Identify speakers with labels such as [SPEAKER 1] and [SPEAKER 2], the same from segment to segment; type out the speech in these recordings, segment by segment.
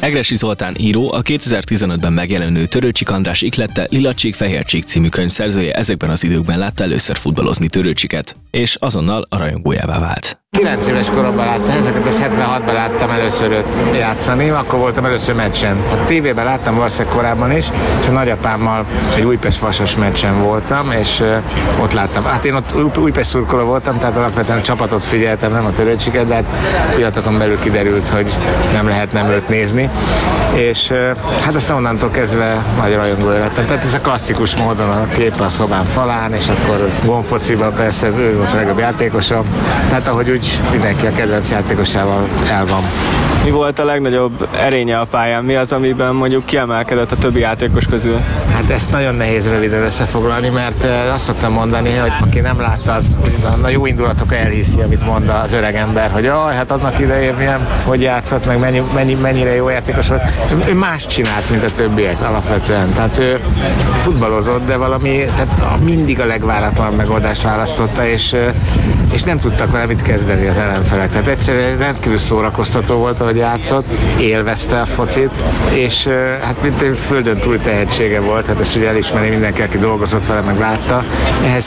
[SPEAKER 1] Egressy Zoltán író, a 2015-ben megjelenő Törőcsik András iklette Lilacsik-Fehércsik című könyv szerzője ezekben az időkben látta először futballozni Törőcsiket, és azonnal a rajongójává vált.
[SPEAKER 2] 9 éves koromban láttam ezeket, ezt 76-ban láttam először őt játszani, akkor voltam először meccsen. A tévében láttam valószínűleg korábban is, és a nagyapámmal egy Újpest-Vasas meccsen voltam, és ott láttam. Hát én ott Újpest szurkoló voltam, tehát alapvetően a csapatot figyeltem, nem a Törőcsiket, de hát pillanatokon belül kiderült, hogy nem lehet nem őt nézni. És hát aztán onnantól kezdve nagy rajongója lettem. Tehát ez a klasszikus módon a kép a szobám falán, és akkor gomfociban persze ő volt a legjobb játékosom. Tehát ahogy úgy mindenki a kedvenc játékosával el van.
[SPEAKER 3] Mi volt a legnagyobb erénye a pályán? Mi az, amiben mondjuk kiemelkedett a többi játékos közül?
[SPEAKER 2] Hát ezt nagyon nehéz röviden összefoglalni, mert azt szoktam mondani, hogy aki nem látta, az a jó indulatok elhiszi, amit mond az öreg ember, hogy hát annak idején milyen, hogy játszott, meg mennyire jó játékos volt. Ő más csinált, mint a többiek alapvetően. Tehát ő futballozott, de tehát mindig a legváratlanabb megoldást választotta, és nem tudtak vele mit kezdeni az ellenfelek. Tehát egyszerűen rendkívül szórakoztató volt, ahogy játszott, élvezte a focit, és hát mint egy földön túl tehetsége volt, hát ezt ugye elismeri mindenki, aki dolgozott vele, meg látta. Ehhez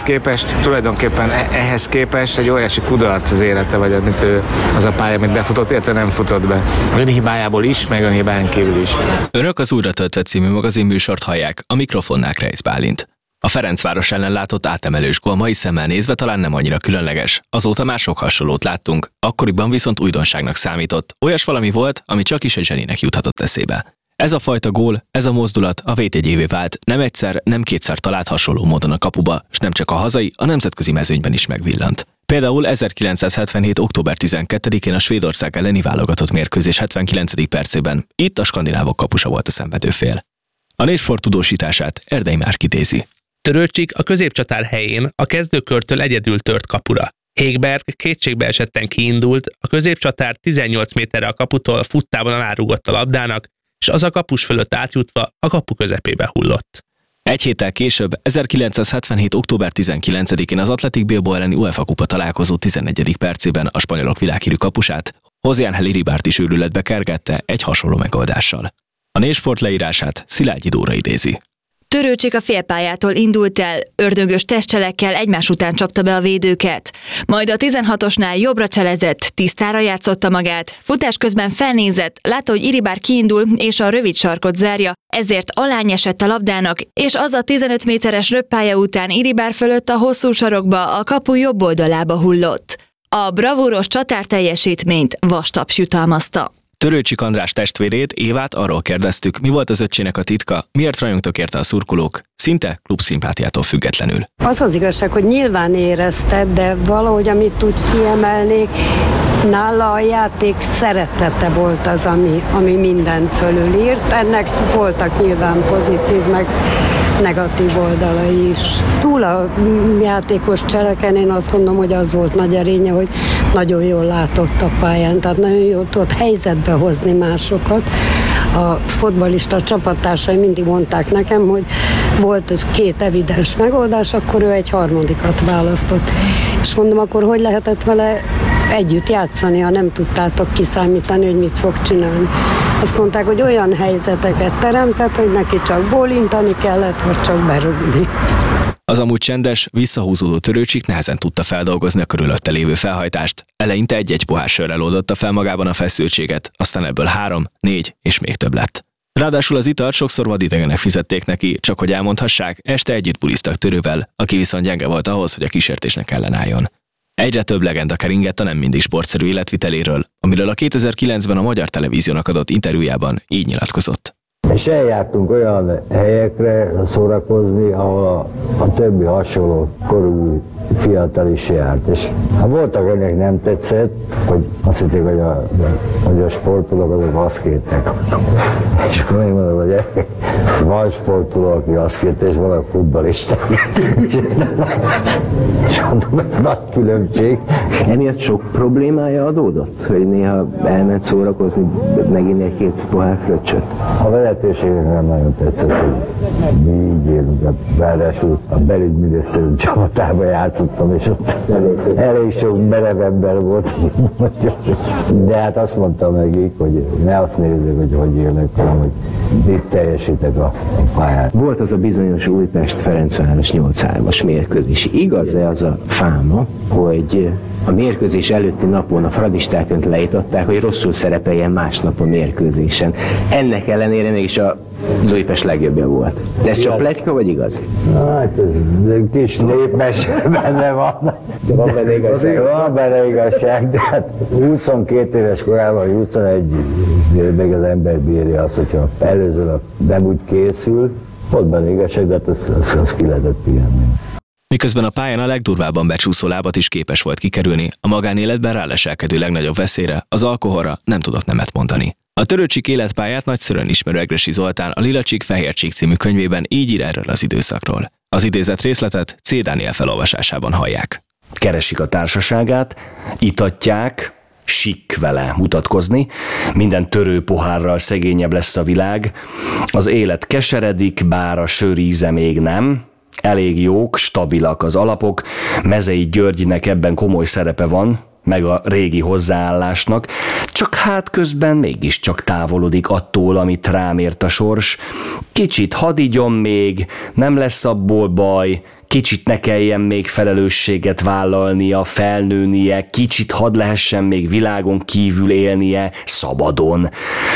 [SPEAKER 2] képest egy óriási kudarc az élete, vagy amit az a pálya, amit befutott, illetve nem futott be. Önhibájából is, meg önhibáján kívül is.
[SPEAKER 1] Önök az Újra töltve című magazinműsort hallják, a mikrofonnál Kreisz Bálint. A Ferencváros ellen látott átemelős gól mai szemmel nézve talán nem annyira különleges, azóta már sok hasonlót láttunk, akkoriban viszont újdonságnak számított, olyas valami volt, ami csak is egy zseninek juthatott eszébe. Ez a fajta gól, ez a mozdulat a vétjegyévé vált, nem egyszer, nem kétszer talált hasonló módon a kapuba, és nem csak a hazai, a nemzetközi mezőnyben is megvillant. Például 1977. október 12-én a Svédország elleni válogatott mérkőzés 79. percében, itt a skandinávok kapusa volt a szenvedőfél. A Népsport tudósítását Erdei Márk idézi.
[SPEAKER 4] Törőcsik a középcsatár helyén a kezdőkörtől egyedül tört kapura. Hékberg kétségbeesetten kiindult, a középcsatár 18 méterre a kaputól futtában alárugott a labdának, és az a kapus fölött átjutva a kapu közepébe hullott.
[SPEAKER 1] Egy héttel később, 1977. október 19-én az Athletic Bilbao elleni UEFA kupa találkozó 14. percében a spanyolok világhírű kapusát, José Ángel Iribárt is őrületbe kergette egy hasonló megoldással. A Népsport leírását Szilágyi Dóra idézi.
[SPEAKER 5] Törőcsik a félpályától indult el, ördögös testcselekkel egymás után csapta be a védőket. Majd a 16-osnál jobbra cselezett, tisztára játszotta magát, futás közben felnézett, látta, hogy Iribár kiindul és a rövid sarkot zárja, ezért alányesett a labdának, és az a 15 méteres röppálya után Iribár fölött a hosszú sarokba a kapu jobb oldalába hullott. A bravúros csatár teljesítményt vastaps jutalmazta.
[SPEAKER 1] Törőcsik András testvérét, Évát arról kérdeztük, mi volt az öccsének a titka, miért rajongtak érte a szurkolók, szinte klubszimpátiától függetlenül.
[SPEAKER 6] Az az igazság, hogy nyilván érezted, de valahogy amit úgy kiemelnék, nála a játék szeretete volt az, ami minden fölülírt. Ennek voltak nyilván pozitív, meg negatív oldalai is. Túl a játékos cseleken én azt gondolom, hogy az volt nagy erénye, hogy nagyon jól látott a pályán, tehát nagyon jól tudott helyzetbe hozni másokat. A fotbalista csapattársai mindig mondták nekem, hogy volt két evidens megoldás, akkor ő egy harmadikat választott. És mondom, akkor hogy lehetett vele együtt játszani, ha nem tudtátok kiszámítani, hogy mit fog csinálni. Azt mondták, hogy olyan helyzeteket teremtett, hogy neki csak bólintani kellett, vagy csak berúgni.
[SPEAKER 1] Az amúgy csendes, visszahúzódó Törőcsik nehezen tudta feldolgozni a körülötte lévő felhajtást. Eleinte egy-egy pohár sörrel oldotta fel magában a feszültséget, aztán ebből 3, 4 és még több lett. Ráadásul az italt sokszor vadidegenek fizették neki, csak hogy elmondhassák, este együtt buliztak Törővel, aki viszont gyenge volt ahhoz, hogy a kísértésnek ellenálljon. Egyre több legenda keringett a nem mindig sportszerű életviteléről, amiről a 2009-ben a Magyar Televíziónak adott interjújában így nyilatkozott.
[SPEAKER 7] És eljártunk olyan helyekre szórakozni, ahol a többi hasonló korú fiatal is járt. És voltak, ennek nem tetszett, hogy azt hitték, hogy a sportolók azok aszkétek. És akkor én mondom, hogy van sportoló, aki aszkét, és van a futballisták. És mondom, ez nagy különbség.
[SPEAKER 8] Emiatt sok problémája adódott? Hogy néha elment szórakozni, megint egy-két pohár fröccsöt?
[SPEAKER 7] A vezető vezetőségnek nem nagyon tetszett, hogy mi így élünk. Ráadásul a belügyminisztérium csapatába játszottam, és ott elég sok merev ember volt. De hát azt mondtam nekik, hogy ne azt nézzük, hogy élnek, hanem hogy mit teljesítek a pályán.
[SPEAKER 8] Volt az a bizonyos Újpest-Ferencváros 8-3-as mérkőzés. Igaz-e az a fáma, hogy a mérkőzés előtti napon a fradisták önt leították, hogy rosszul szerepeljen másnap a mérkőzésen. Ennek ellenére mégis az Újpest legjobbja volt. De ez csak pletyka, vagy igaz?
[SPEAKER 7] Hát ez kis népmes benne van.
[SPEAKER 8] De van benne igazság.
[SPEAKER 7] Van benne igazság, de hát 22 éves korában, 21 még az ember bírja azt, hogyha előző nap nem úgy készül, ott benne igazság, de hát az ki lehetett pihenni.
[SPEAKER 1] Miközben a pályán a legdurvábban becsúszó lábat is képes volt kikerülni, a magánéletben ráleselkedő legnagyobb veszélyre, az alkoholra nem tudott nemet mondani. A Törőcsik életpályát nagyszerűen ismerő Egressy Zoltán a Lila Csík Fehér Csík című könyvében így ír erről az időszakról. Az idézett részletet C. Dániel felolvasásában hallják.
[SPEAKER 9] Keresik a társaságát, itatják, sik vele mutatkozni, minden törő pohárral szegényebb lesz a világ, az élet keseredik, bár a sör íze még nem, elég jók, stabilak az alapok, Mezei Györgynek ebben komoly szerepe van, meg a régi hozzáállásnak, csak hát közben mégiscsak távolodik attól, amit rám ért a sors. Kicsit hadd igyon még, nem lesz abból baj, kicsit ne kelljen még felelősséget vállalnia, felnőnie, kicsit hadd lehessen még világon kívül élnie, szabadon.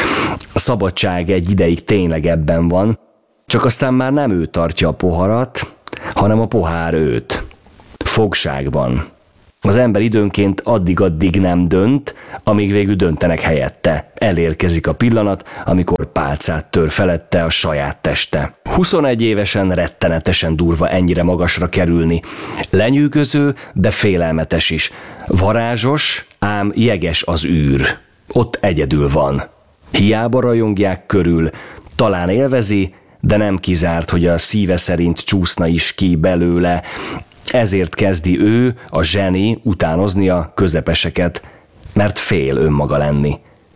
[SPEAKER 9] A szabadság egy ideig tényleg ebben van, csak aztán már nem ő tartja a poharat, hanem a pohár őt. Fogságban. Az ember időnként addig-addig nem dönt, amíg végül döntenek helyette. Elérkezik a pillanat, amikor pálcát tör felette a saját teste. 21 évesen rettenetesen durva ennyire magasra kerülni. Lenyűgöző, de félelmetes is. Varázsos, ám jeges az űr. Ott egyedül van. Hiába rajongják körül, talán élvezi, de nem kizárt, hogy a szíve szerint csúszna is ki belőle. Ezért kezdi ő, a zseni, utánozni a közepeseket, mert fél önmaga lenni.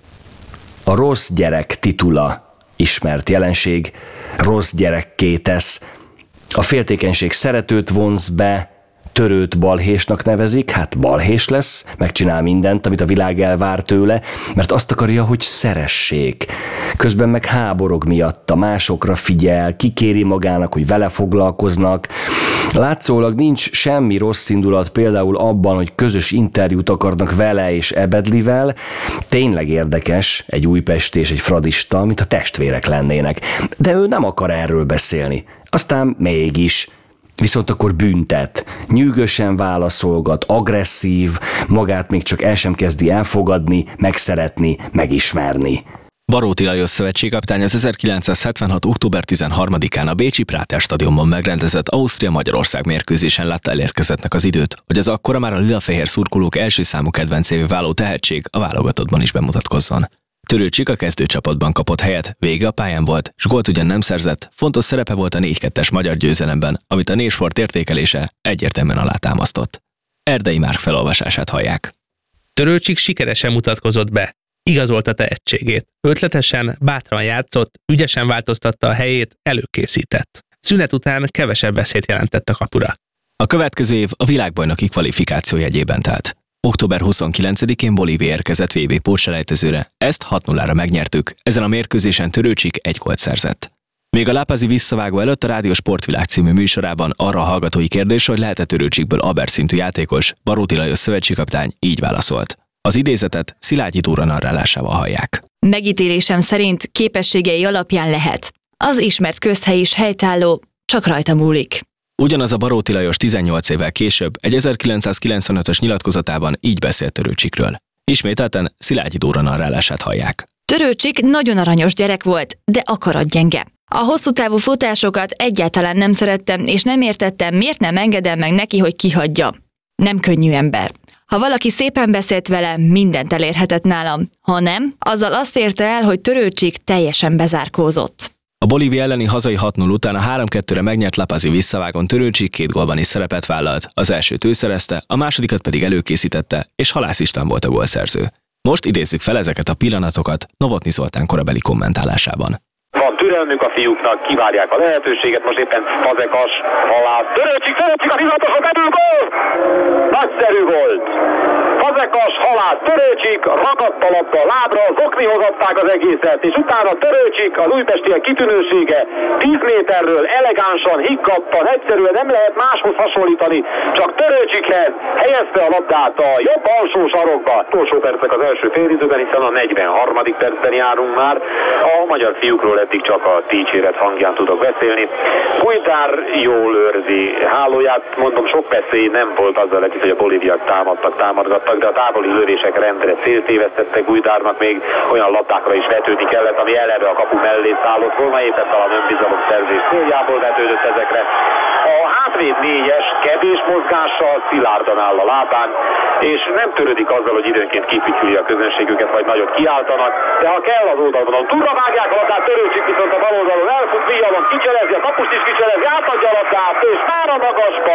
[SPEAKER 9] A rossz gyerek titula ismert jelenség, rossz gyerekké tesz. A féltékenység szeretőt vonz be, törőt balhésnak nevezik, hát balhés lesz, megcsinál mindent, amit a világ elvár tőle, mert azt akarja, hogy szeressék. Közben meg háborog miatta, másokra figyel, kikéri magának, hogy vele foglalkoznak. Látszólag nincs semmi rossz indulat például abban, hogy közös interjút akarnak vele és Ebedlivel. Tényleg érdekes egy újpesti és egy fradista, mint a testvérek lennének. De ő nem akar erről beszélni. Aztán mégis. Viszont akkor büntet, nyűgösen válaszolgat, agresszív, magát még csak el sem kezdi elfogadni, megszeretni, megismerni.
[SPEAKER 1] Baróti Lajos szövetségkapitány az 1976. október 13-án a bécsi Práter stadionban megrendezett Ausztria-Magyarország mérkőzésen látta elérkezettnek az időt, hogy az akkora már a lila-fehér szurkolók első számú kedvencévé váló tehetség a válogatottban is bemutatkozzon. Törőcsik a kezdőcsapatban kapott helyet, vége a pályán volt, s gólt ugyan nem szerzett, fontos szerepe volt a 4-2-es magyar győzelemben, amit a Nésport értékelése egyértelműen alátámasztott. Erdei Márk felolvasását hallják.
[SPEAKER 4] Törőcsik sikeresen mutatkozott be. Igazolta tehetségét. Ötletesen, bátran játszott, ügyesen változtatta a helyét, előkészített. Szünet után kevesebb veszélyt jelentett a kapura.
[SPEAKER 1] A következő év a világbajnoki kvalifikáció jegyében telt. Október 29-én Bolívia érkezett VB pótselejtezőre, ezt 6-0-ra megnyertük, ezen a mérkőzésen Törőcsik 1 gólt szerzett. Még a Lápazi visszavágó előtt a Rádió Sportvilág című műsorában arra a hallgatói kérdés, hogy lehet-e Törőcsikből Albert szintű játékos, Baróti Lajos szövetségkapitány így válaszolt. Az idézetet Szilágyi Dóra narrálásával hallják.
[SPEAKER 5] Megítélésem szerint képességei alapján lehet. Az ismert közhely is helytálló, csak rajta múlik.
[SPEAKER 1] Ugyanaz a Baróti Lajos 18 évvel később egy 1995-ös nyilatkozatában így beszélt Törőcsikről. Ismételten Szilágyi Dóra narrálását hallják.
[SPEAKER 5] Törőcsik nagyon aranyos gyerek volt, de akaratgyenge. A hosszú távú futásokat egyáltalán nem szerettem, és nem értettem, miért nem engedem meg neki, hogy kihagyja. Nem könnyű ember. Ha valaki szépen beszélt vele, mindent elérhetett nálam. Ha nem, azzal azt érte el, hogy Törőcsik teljesen bezárkózott.
[SPEAKER 1] A Bolívia elleni hazai 6-0 után a 3-2-re megnyert Lápazi visszavágon Törőcsik 2 gólban is szerepet vállalt, az elsőt ő szerezte, a másodikat pedig előkészítette, és Halász István volt a gólszerző. Most idézzük fel ezeket a pillanatokat Novotny Zoltán korabeli kommentálásában.
[SPEAKER 10] van türelmük a fiúknak, kivárják a lehetőséget, most éppen Fazekas, Halász, Törőcsik a 16-osra belül gól! Nagyszerű volt! Fazekas, Halász, Törőcsik, ragadt a labda a lábra, zoknihoz adták az egészet, és utána Törőcsik, az újpestiek kitűnősége 10 méterről elegánsan, higgadtan, egyszerűen nem lehet máshoz hasonlítani, csak Törőcsikhez helyezte a labdát a jobb alsó sarokba. Utolsó percek az első félidőben, hiszen a 43. percben járunk már. A magyar fiúkról eddig csak a dicséret hangján tudok beszélni. Gujdár jól őrzi hálóját, mondom, sok veszély nem volt azzal együtt, hogy a bolíviak támadgattak, de a távoli lövések rendre célt tévesztettek Gujdárnak, még olyan labdákra is vetődni kellett, ami eleve a kapu mellé szállott volna, éppen talán önbizalom szerzés céljából vetődött ezekre. A hátvéd 4-es kevés mozgással szilárdan áll a lábán, és nem törődik azzal, hogy időnként kifütyüli a közönségüket, vagy nagyot kiáltanak, de ha kell az oldalon túlra vágják a labdát, Törőcsik viszont a bal oldalon elfut, Vialon kicselezi, a kapust is kicselezi, átadja a labdát, és már a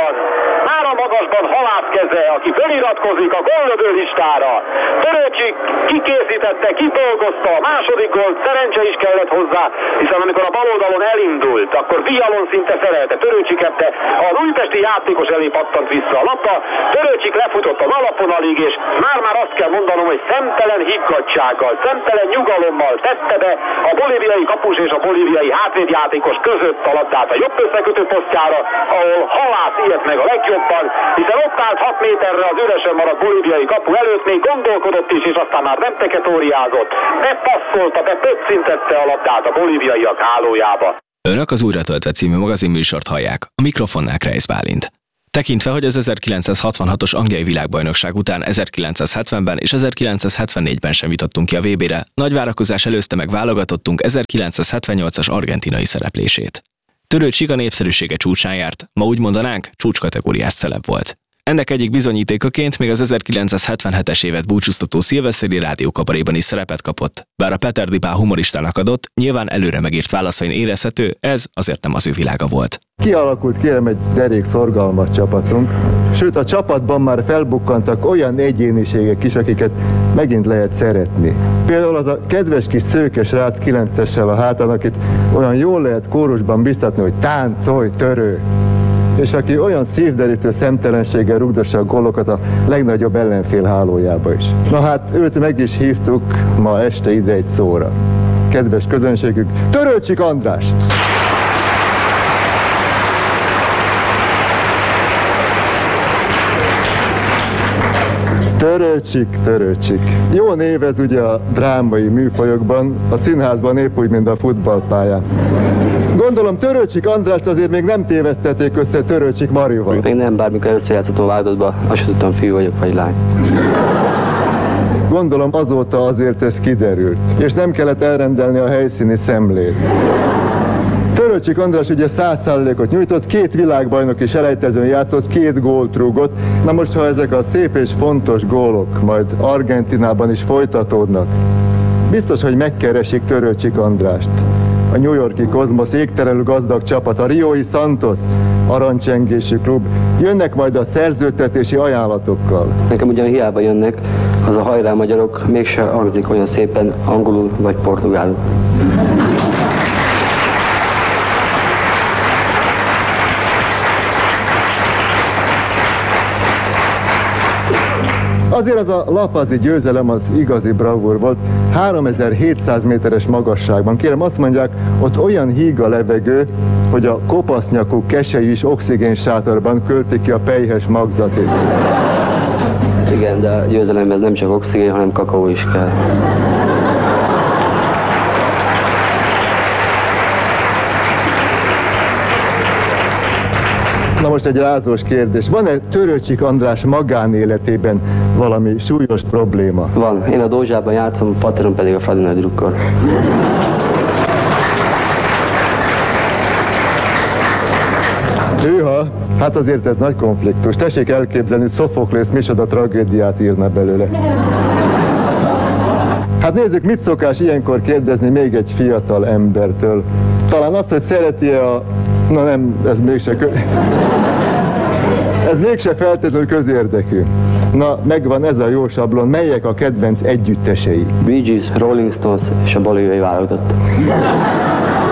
[SPEAKER 10] magasban Halász keze, aki feliratkozik a góllövő listára. Törőcsik kikészítette, kidolgozta a második gólt, szerencse is kellett hozzá, hiszen amikor a bal oldalon elindult, akkor Vialon szinte szerelte, Törőcsik ebbe az újpesti játékos elé pattant vissza a labda, Törőcsik lefutott az alaponalig, és már azt kell mondanom, hogy szemtelen higgadtsággal, szemtelen nyugalommal tette be a bolíviai kapus és a bolíviai hátvédjátékos között a labdát a jobb összekötő posztjára, ahol Halász ilyet meg a legjobban, hiszen ott állt 6 méterre az üresen maradt bolíviai kapu előtt, még gondolkodott is, és aztán már nem teketóriázott, bepasszolta, bepöccintette a labdát a bolíviaiak hálójába.
[SPEAKER 1] Önök az Újra töltve című magazinműsort hallják, a mikrofonnál Kreisz Bálint. Tekintve, hogy az 1966-os angliai világbajnokság után 1970-ben és 1974-ben sem jutottunk ki a VB-re, nagy várakozás előzte meg válogatottunk 1978-as argentinai szereplését. Törőcsik a népszerűsége csúcsán járt, ma úgy mondanánk, csúcskategóriás celeb volt. Ennek egyik bizonyítékaként még az 1977-es évet búcsúztató szilveszteri rádiókabaréban is szerepet kapott. Bár a Peterdi Pál humoristának adott, nyilván előre megírt válaszain érezhető, ez azért nem az ő világa volt.
[SPEAKER 11] Kialakult, kérem, egy derék szorgalmas csapatunk, sőt a csapatban már felbukkantak olyan egyéniségek is, akiket megint lehet szeretni. Például az a kedves kis szőke srác 9-essel a hátán, akit olyan jól lehet kórusban biztatni, hogy táncolj, törő! És aki olyan szívderítő szemtelenséggel rugdossa a gólokat a legnagyobb ellenfél hálójába is. Na hát, őt meg is hívtuk ma este ide egy szóra. Kedves közönségük, Törőcsik András! Törőcsik. Jó név ez ugye a drámai műfajokban, a színházban épp úgy, mint a futballpályán. Gondolom Törőcsik Andrást azért még nem tévesztették össze Törőcsik Marival.
[SPEAKER 12] Még nem, bármikor először játszottam válogatotba, azt sem tudtam, fiú vagyok vagy lány.
[SPEAKER 11] Gondolom azóta azért ez kiderült, és nem kellett elrendelni a helyszíni szemlét. Törőcsik András ugye 100%-ot nyújtott, 2 világbajnoki selejtezőn játszott, 2 gólt rúgott. Na most, ha ezek a szép és fontos gólok majd Argentinában is folytatódnak, biztos, hogy megkeresik Törőcsik Andrást. A New York-i Cosmos égtelenül gazdag csapat, a Riói Santos aranycsengési klub, jönnek majd a szerződtetési ajánlatokkal.
[SPEAKER 12] Nekem ugyan hiába jönnek, az a hajrá magyarok mégse hangzik olyan szépen angolul vagy portugálul.
[SPEAKER 11] Azért az a lapazi győzelem az igazi bravúr volt, 3700 méteres magasságban. Kérem, azt mondják, ott olyan híg a levegő, hogy a kopasznyakú keselyű is oxigénsátorban költi ki a pelyhes magzatét.
[SPEAKER 12] Igen, de a győzelemhez nem csak oxigén, hanem kakaó is kell.
[SPEAKER 11] Na most egy rázós kérdés. Van-e Törőcsik András magánéletében valami súlyos probléma?
[SPEAKER 12] Van. Én a Dózsában játszom, paterom pedig a Fradi nagy drukkor.
[SPEAKER 11] Hűha, hát azért ez nagy konfliktus. Tessék elképzelni, Szofoklész micsoda tragédiát írna belőle. Hát nézzük, mit szokás ilyenkor kérdezni még egy fiatal embertől. Talán azt, hogy szereti-e a... Na nem, ez mégse feltétlenül közérdekű. Na, megvan ez a jó sablon. Melyek a kedvenc együttesei?
[SPEAKER 12] Bee Gees, Rolling Stones és a bolíviai válogatott.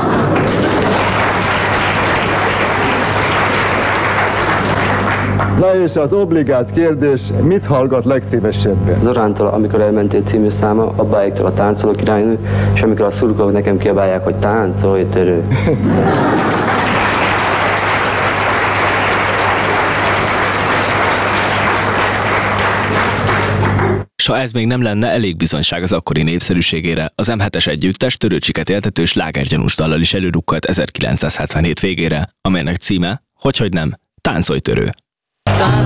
[SPEAKER 11] Na és az obligát kérdés, mit hallgat legszívesebben?
[SPEAKER 12] Zorántól, amikor elmentél című száma, Abbáiktól a Táncoló királynő, és amikor a szurkolók nekem kiabálják, hogy táncolj törő.
[SPEAKER 1] S ha ez még nem lenne elég bizonyság az akkori népszerűségére, az M7-es együttes Törőcsiket éltető slágergyanús dallal is előrukkolt 1977 végére, amelynek címe, hogyhogy nem, Táncolj törő.